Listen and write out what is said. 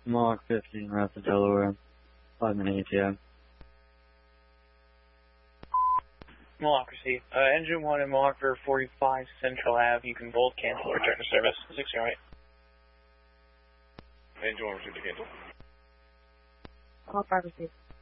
Mark 15, Rapid, Delaware. 5-minute ATM. Democracy. Engine 1 and Marker 45 Central Ave. You can both cancel or return to service. 608. Engine 1 received to cancel. All 5 received.